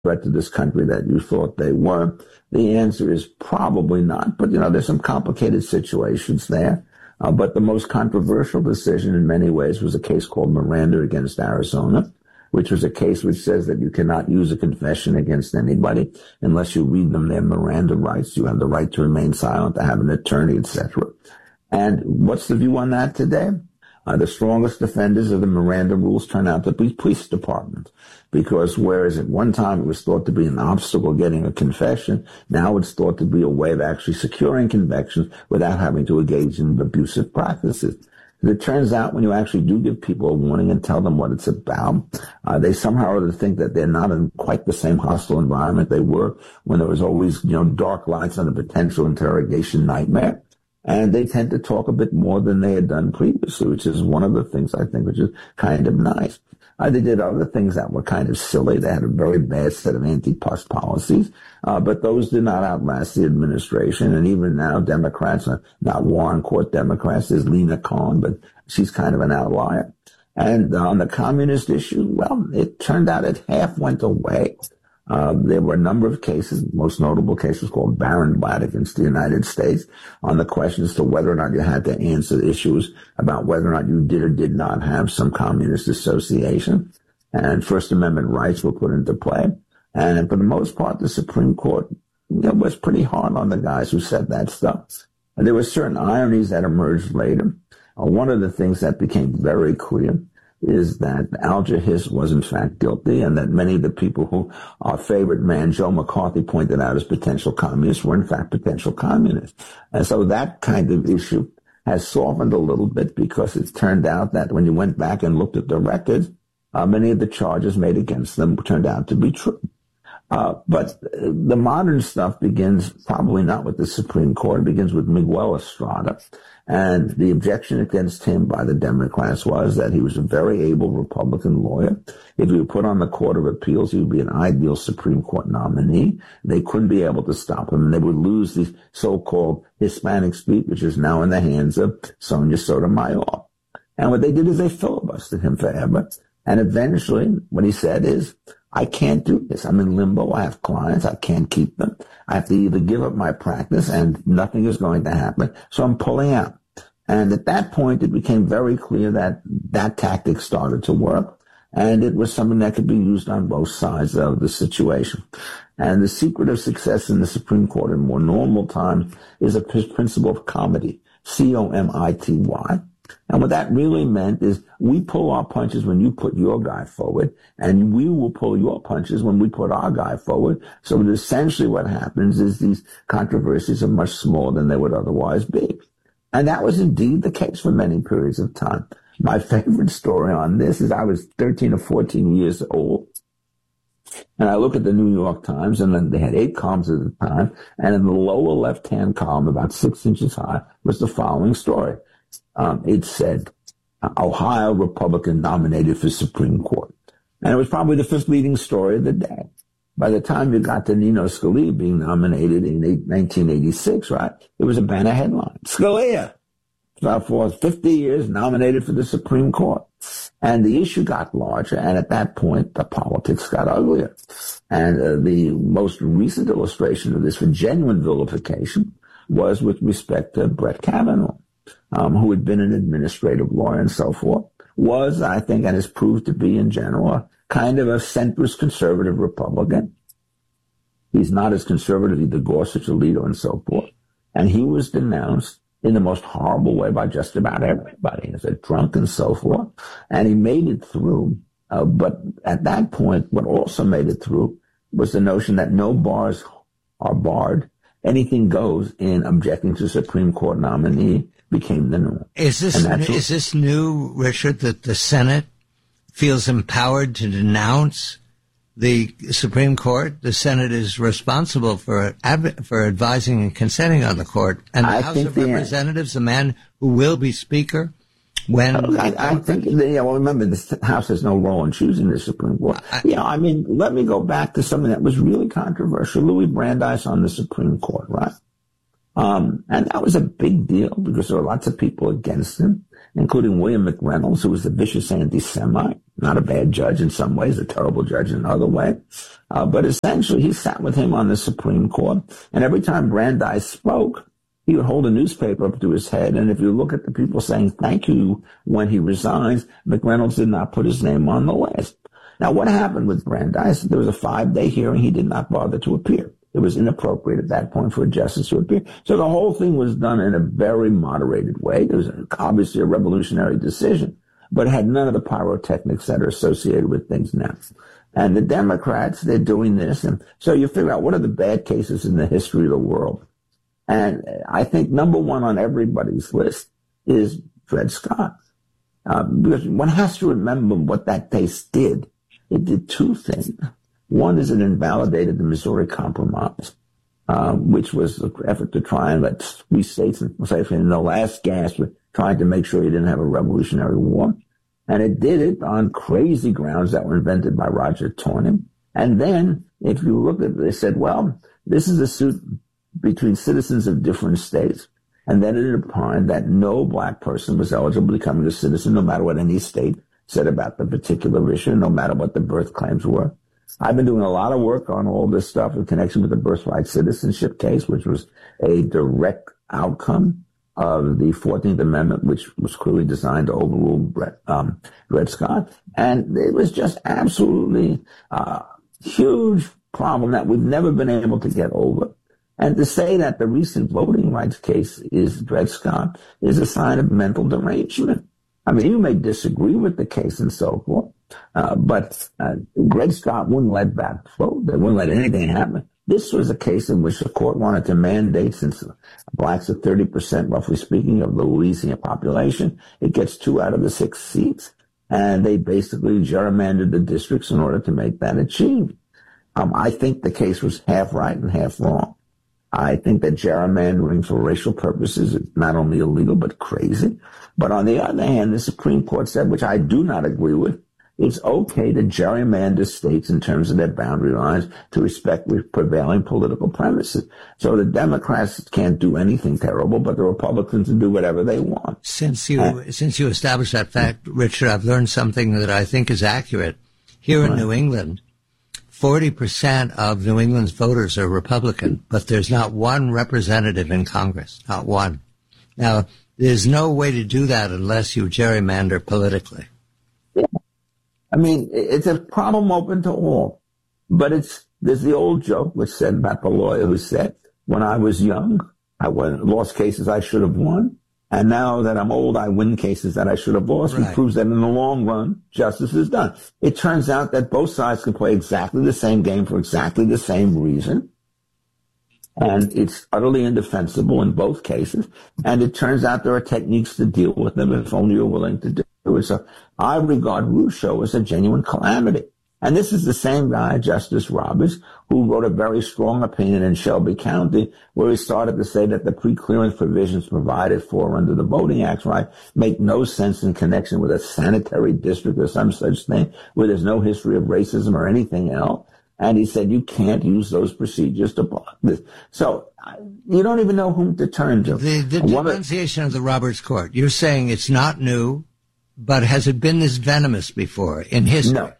threat to this country that you thought they were? The answer is probably not. But, there's some complicated situations there. But the most controversial decision in many ways was a case called Miranda against Arizona, which was a case which says that you cannot use a confession against anybody unless you read them their Miranda rights. You have the right to remain silent, to have an attorney, etc. And what's the view on that today? The strongest defenders of the Miranda rules turn out to be police departments, because whereas at one time it was thought to be an obstacle getting a confession, now it's thought to be a way of actually securing convictions without having to engage in abusive practices. It turns out when you actually do give people a warning and tell them what it's about, they somehow or other think that they're not in quite the same hostile environment they were when there was always, dark lights on a potential interrogation nightmare. And they tend to talk a bit more than they had done previously, which is one of the things I think which is kind of nice. They did other things that were kind of silly. They had a very bad set of anti-pus policies, but those did not outlast the administration. And even now, Democrats are not Warren Court Democrats. There's Lena Khan, but she's kind of an outlier. And on the communist issue, well, it turned out that half went away. There were a number of cases, most notable cases called Barenblatt against the United States, on the question as to whether or not you had to answer issues about whether or not you did or did not have some communist association. And First Amendment rights were put into play. And for the most part, the Supreme Court was pretty hard on the guys who said that stuff. And there were certain ironies that emerged later. One of the things that became very clear is that Alger Hiss was in fact guilty, and that many of the people who our favorite man, Joe McCarthy, pointed out as potential communists were in fact potential communists. And so that kind of issue has softened a little bit, because it's turned out that when you went back and looked at the records, many of the charges made against them turned out to be true. But the modern stuff begins probably not with the Supreme Court. It begins with Miguel Estrada. And the objection against him by the Democrats was that he was a very able Republican lawyer. If he were put on the Court of Appeals, he would be an ideal Supreme Court nominee. They couldn't be able to stop him, and they would lose the so-called Hispanic speech, which is now in the hands of Sonia Sotomayor. And what they did is they filibustered him forever. And eventually, what he said is, I can't do this. I'm in limbo. I have clients. I can't keep them. I have to either give up my practice and nothing is going to happen. So I'm pulling out. And at that point, it became very clear that that tactic started to work. And it was something that could be used on both sides of the situation. And the secret of success in the Supreme Court in more normal times is a principle of comity, C-O-M-I-T-Y. And what that really meant is we pull our punches when you put your guy forward, and we will pull your punches when we put our guy forward. So essentially what happens is these controversies are much smaller than they would otherwise be. And that was indeed the case for many periods of time. My favorite story on this is I was 13 or 14 years old, and I look at the New York Times, and then they had 8 columns at the time, and in the lower left-hand column, about 6 inches high, was the following story. It said, Ohio Republican nominated for Supreme Court. And it was probably the first leading story of the day. By the time you got to Nino Scalia being nominated in 1986, right, it was a banner headline. Scalia, for 50 years, nominated for the Supreme Court. And the issue got larger, and at that point, the politics got uglier. And the most recent illustration of this for genuine vilification was with respect to Brett Kavanaugh, who had been an administrative lawyer and so forth, was, I think, and has proved to be in general, a kind of a centrist conservative Republican. He's not as conservative either Gorsuch, Alito, and so forth. And he was denounced in the most horrible way by just about everybody as a drunk and so forth. And he made it through. But at that point, what also made it through was the notion that no bars are barred. Anything goes in objecting to Supreme Court nominee became the norm. Is this new, Richard, that the Senate feels empowered to denounce the Supreme Court? The Senate is responsible for advising and consenting on the court. And the House of Representatives, the man who will be Speaker, when... I think, well, remember, the House has no role in choosing the Supreme Court. Let me go back to something that was really controversial. Louis Brandeis on the Supreme Court, right? And that was a big deal because there were lots of people against him. including William McReynolds, who was a vicious anti-Semite, not a bad judge in some ways, a terrible judge in another way. But essentially, he sat with him on the Supreme Court, and every time Brandeis spoke, he would hold a newspaper up to his head, and if you look at the people saying thank you when he resigns, McReynolds did not put his name on the list. Now, what happened with Brandeis? There was a 5-day hearing. He did not bother to appear. It was inappropriate at that point for a justice to appear. So the whole thing was done in a very moderated way. It was obviously a revolutionary decision, but it had none of the pyrotechnics that are associated with things now. And the Democrats, they're doing this. And so you figure out what are the bad cases in the history of the world. And I think number one on everybody's list is Dred Scott. Because one has to remember what that case did. It did two things. One is it invalidated the Missouri Compromise, which was the effort to try and let 3 states, in the last gasp, trying to make sure you didn't have a revolutionary war. And it did it on crazy grounds that were invented by Roger Tornham. And then, if you look at it, they said, well, this is a suit between citizens of different states. And then it opined that no black person was eligible to become a citizen, no matter what any state said about the particular issue, no matter what the birth claims were. I've been doing a lot of work on all this stuff in connection with the birthright citizenship case, which was a direct outcome of the 14th Amendment, which was clearly designed to overrule Dred Scott. And it was just absolutely a huge problem that we've never been able to get over. And to say that the recent voting rights case is Dred Scott is a sign of mental derangement. I mean, you may disagree with the case and so forth, but Dred Scott wouldn't let that float. They wouldn't let anything happen. This was a case in which the court wanted to mandate, since blacks are 30%, roughly speaking, of the Louisiana population, it gets 2 out of the 6 seats. And they basically gerrymandered the districts in order to make that achieved. I think the case was half right and half wrong. I think that gerrymandering for racial purposes is not only illegal, but crazy. But on the other hand, the Supreme Court said, which I do not agree with, it's okay to gerrymander states in terms of their boundary lines to respect prevailing political premises. So the Democrats can't do anything terrible, but the Republicans can do whatever they want. Since you established that fact, Richard, I've learned something that I think is accurate. Here in New England, 40% of New England's voters are Republican, but there's not one representative in Congress, not one. Now, there's no way to do that unless you gerrymander politically. Yeah. I mean, it's a problem open to all. But there's the old joke which said about the lawyer who said, when I was young, I lost cases I should have won. And now that I'm old, I win cases that I should have lost, which proves that in the long run, justice is done. It turns out that both sides can play exactly the same game for exactly the same reason. And it's utterly indefensible in both cases. And it turns out there are techniques to deal with them if only you're willing to do it. So I regard Rousseau as a genuine calamity. And this is the same guy, Justice Roberts, who wrote a very strong opinion in Shelby County, where he started to say that the pre-clearance provisions provided for under the Voting Act, make no sense in connection with a sanitary district or some such thing, where there's no history of racism or anything else. And he said, you can't use those procedures to block this. So you don't even know whom to turn to. The denunciation of the Roberts Court, you're saying it's not new, but has it been this venomous before in history? No.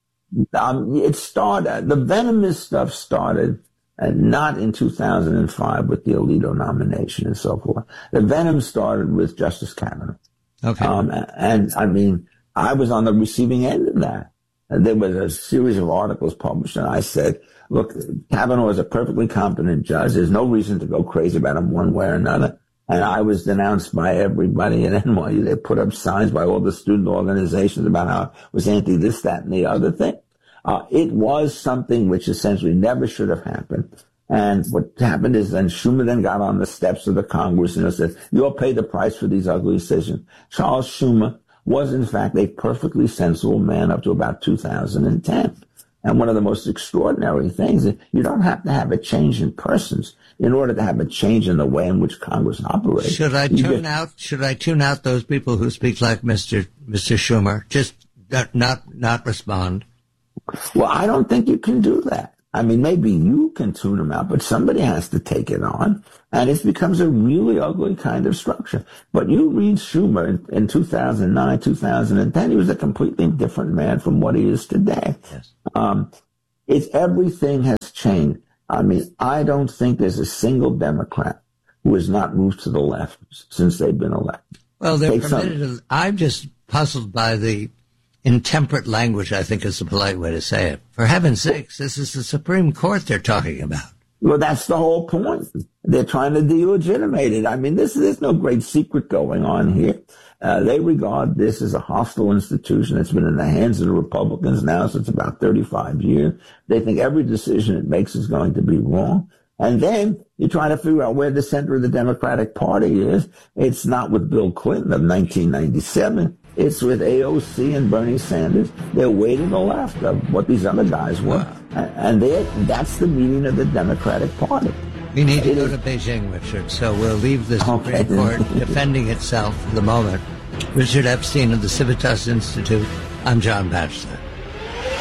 The venomous stuff started not in 2005 with the Alito nomination and so forth. The venom started with Justice Kavanaugh. Okay. And I mean, I was on the receiving end of that. And there was a series of articles published, and I said, look, Kavanaugh is a perfectly competent judge. There's no reason to go crazy about him one way or another. And I was denounced by everybody at NYU. They put up signs by all the student organizations about how it was anti this, that, and the other thing. It was something which essentially never should have happened. And what happened is then Schumer then got on the steps of the Congress and said, you'll pay the price for these ugly decisions. Charles Schumer was, in fact, a perfectly sensible man up to about 2010. And one of the most extraordinary things is you don't have to have a change in persons in order to have a change in the way in which Congress operates. Should I tune out those people who speak like Mr. Schumer? Just not respond. Well, I don't think you can do that. I mean, maybe you can tune them out, but somebody has to take it on, and it becomes a really ugly kind of structure. But you read Schumer in 2009, 2010, he was a completely different man from what he is today. Yes. Everything has changed. I mean, I don't think there's a single Democrat who has not moved to the left since they've been elected. Well, they're permitted. I'm just puzzled by the intemperate language, I think is the polite way to say it. For heaven's sakes, this is the Supreme Court they're talking about. Well, that's the whole point. They're trying to delegitimate it. I mean, there's no great secret going on here. They regard this as a hostile institution that's been in the hands of the Republicans now since about 35 years. They think every decision it makes is going to be wrong. And then you're trying to figure out where the center of the Democratic Party is. It's not with Bill Clinton of 1997. It's with AOC and Bernie Sanders. They're way to the left of what these other guys were. And that's the meaning of the Democratic Party. We need to go to Beijing, Richard, so we'll leave the Supreme Court defending itself for the moment. Richard Epstein of the Civitas Institute. I'm John Batchelor.